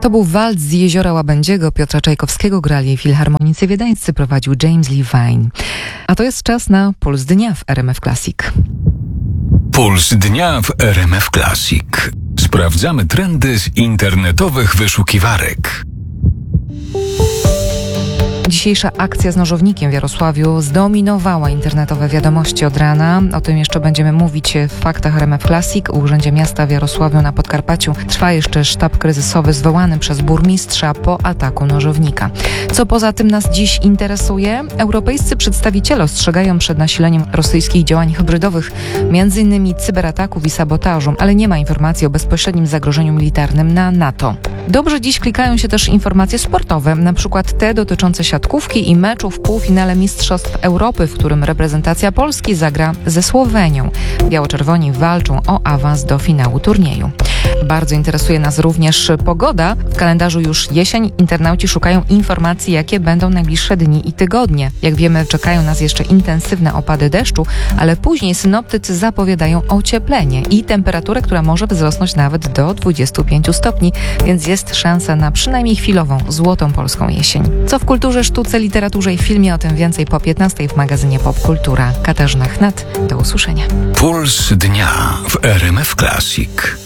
To był walc z Jeziora Łabędziego Piotra Czajkowskiego, grali filharmonicy wiedeńscy, prowadził James Levine. A to jest czas na Puls Dnia w RMF Classic. Puls Dnia w RMF Classic. Sprawdzamy trendy z internetowych wyszukiwarek. Dzisiejsza akcja z nożownikiem w Jarosławiu zdominowała internetowe wiadomości od rana. O tym jeszcze będziemy mówić w faktach RMF Classic. W Urzędzie Miasta w Jarosławiu na Podkarpaciu trwa jeszcze sztab kryzysowy zwołany przez burmistrza po ataku nożownika. Co poza tym nas dziś interesuje? Europejscy przedstawiciele ostrzegają przed nasileniem rosyjskich działań hybrydowych, m.in. cyberataków i sabotażu, ale nie ma informacji o bezpośrednim zagrożeniu militarnym na NATO. Dobrze dziś klikają się też informacje sportowe, na przykład te dotyczące siatkówki i meczu w półfinale Mistrzostw Europy, w którym reprezentacja Polski zagra ze Słowenią. Biało-czerwoni walczą o awans do finału turnieju. Bardzo interesuje nas również pogoda. W kalendarzu już jesień. Internauci szukają informacji, jakie będą najbliższe dni i tygodnie. Jak wiemy, czekają nas jeszcze intensywne opady deszczu, ale później synoptycy zapowiadają ocieplenie i temperaturę, która może wzrosnąć nawet do 25 stopni, więc jest szansa na przynajmniej chwilową, złotą polską jesień. Co w kulturze, sztuce, literaturze i filmie, o tym więcej po 15 w magazynie Popkultura. Katarzyna Chnat, do usłyszenia. Puls Dnia w RMF Classic.